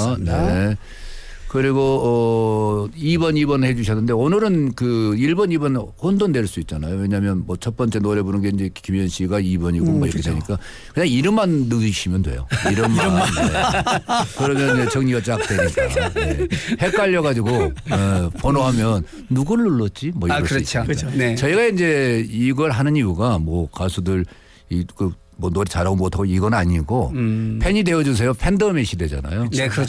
네. 그리고 2번 해주셨는데 오늘은 그 1번, 2번 혼돈될 수 있잖아요. 왜냐하면 뭐 첫 번째 노래 부르는 게 이제 김현 씨가 2번이고 뭐 이렇게 그렇죠. 되니까 그냥 이름만 넣으시면 돼요. 이름만. 네. 그러면 이제 정리가 쫙 되니까. 네. 헷갈려가지고 번호하면 누구를 눌렀지? 뭐 이럴 수 있어요. 그렇죠. 네. 저희가 이제 이걸 하는 이유가 뭐 가수들 뭐 노래 잘하고 못하고 이건 아니고 팬이 되어주세요. 팬덤의 시대잖아요. 네, 그렇죠.